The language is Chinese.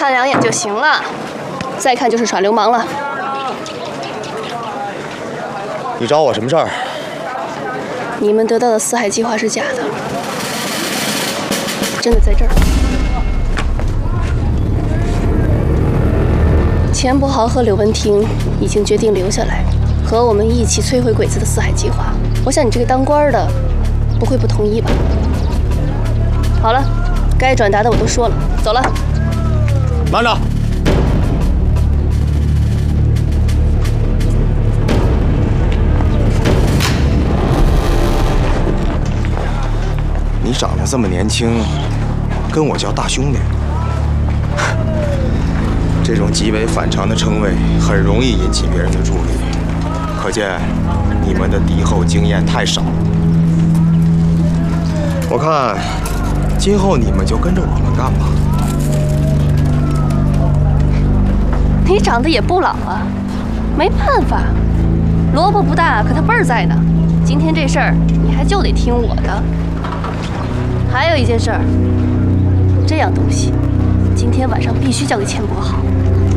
看两眼就行了，再看就是耍流氓了。 你找我什么事儿？ 你们得到的四海计划是假的，真的在这儿。钱伯豪和柳文婷已经决定留下来，和我们一起摧毁鬼子的四海计划。我想你这个当官的，不会不同意吧？好了，该转达的我都说了，走了。 慢着！你长得这么年轻，跟我叫大兄弟，这种极为反常的称谓很容易引起别人的注意，可见你们的敌后经验太少。我看，今后你们就跟着我们干吧。 你长得也不老啊，没办法，萝卜不大，可它辈儿在呢。今天这事儿，你还就得听我的。还有一件事儿，这样东西，今天晚上必须交给钱伯豪。